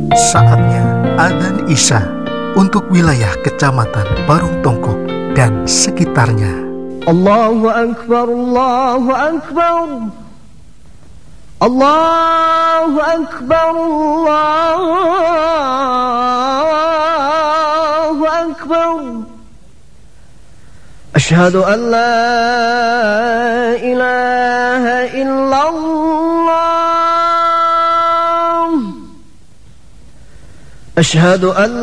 Saatnya adzan Isya untuk wilayah Kecamatan Parung Tongkok dan sekitarnya. Allahu Akbar, Allahu Akbar, Allahu Akbar, Allahu Akbar. Asyhadu an la ilaha illallah. Asyhadu an